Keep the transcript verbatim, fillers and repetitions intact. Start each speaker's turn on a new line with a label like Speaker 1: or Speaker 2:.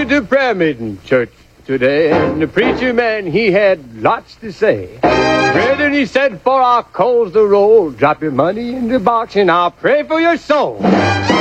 Speaker 1: the prayer meeting church today, and the preacher man, he had lots to say. Brethren, he said, for our coals to roll, drop your money in the box, and I'll pray for your soul.